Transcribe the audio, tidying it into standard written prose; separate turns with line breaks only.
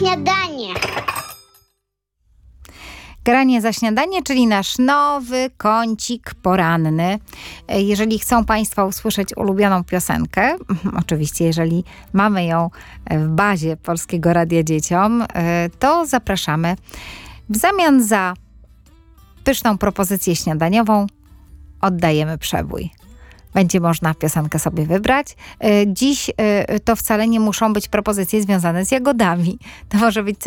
śniadanie.
Granie za śniadanie, czyli nasz nowy kącik poranny. Jeżeli chcą Państwo usłyszeć ulubioną piosenkę, oczywiście jeżeli mamy ją w bazie Polskiego Radia Dzieciom, to zapraszamy. W zamian za pyszną propozycję śniadaniową oddajemy przebój. Będzie można piosenkę sobie wybrać. Dziś to wcale nie muszą być propozycje związane z jagodami. To może być